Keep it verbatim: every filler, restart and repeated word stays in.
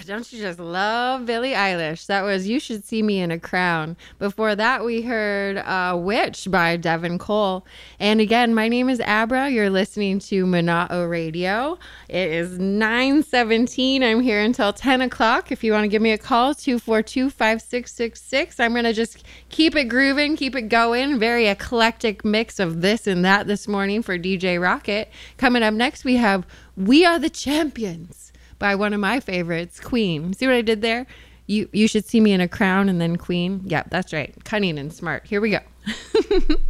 don't you just love Billie Eilish? That was You Should See Me in a Crown. Before that, we heard uh, Witch by Devin Cole. And again, my name is Abra. You're listening to Mana'o Radio. It is nine seventeen. I'm here until ten o'clock. If you want to give me a call, two four two, five six six six. I'm going to just keep it grooving, keep it going. Very eclectic mix of this and that this morning for D J Rocket. Coming up next, we have We Are the Champions by one of my favorites, Queen. See what I did there? You you should see me in a crown and then Queen. Yep, that's right. Cunning and smart. Here we go.